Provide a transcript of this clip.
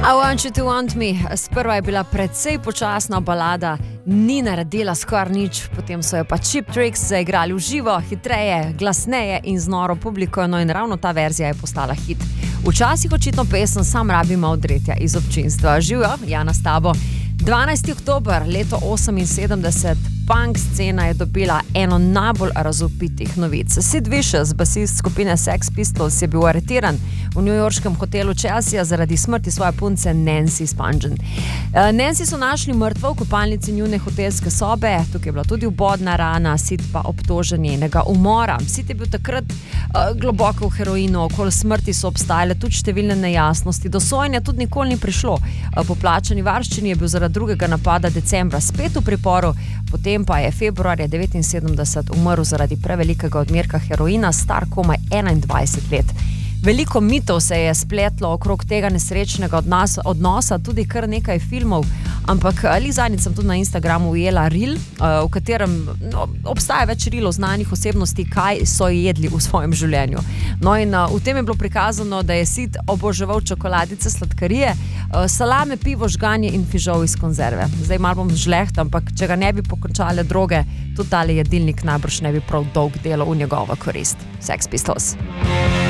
I Want You to Want Me. Sprva je bila precej počasna balada, ni naredila skoraj nič, potem so jo pa Cheap Tricks zaigrali v živo, hitreje, glasneje in z noro publiko, no in ravno ta verzija je postala hit. Včasih očitno pesem sam rabimo odretja iz občinstva. Živijo, Jana s tabo. 12. oktober, leto 78, punk scena je dobila eno najbolj razvpitih novic. Sid Vicious, basist skupine Sex Pistols, je bil aretiran v newyorškem hotelu Chelsea zaradi smrti svoje punce Nancy Spungen. Nancy so našli mrtvo v kopalnici njune hotelske sobe, tukaj je bila tudi vbodna rana, Sid pa obtožen njenega umora. Sid je bil takrat globoko v heroinu, okoli smrti so obstajale tudi številne nejasnosti, do sojenja tudi nikoli ni prišlo. Po plačani varščini je bil zaradi drugega napada decembra spet v priporu, potem pa je februarja 79 umrl zaradi prevelikega odmerka heroina, star komaj 21 let. Veliko mitov se je spletlo okrog tega nesrečnega odnosa, tudi kar nekaj filmov, ampak zadnjič sem tudi na Instagramu ujela reel, v katerem obstaja več reelov znanih osebnosti, kaj so jedli v svojem življenju. No in v tem je bilo prikazano, da je Sid oboževal čokoladice, sladkarije, salame, pivo, žganje in fižol iz konzerve. Zdaj malo bom žleht, ampak če ga ne bi pokončale droge, tudi tale jedilnik najbrž ne bi prav dolg delal v njegovo korist. Sex Pistols.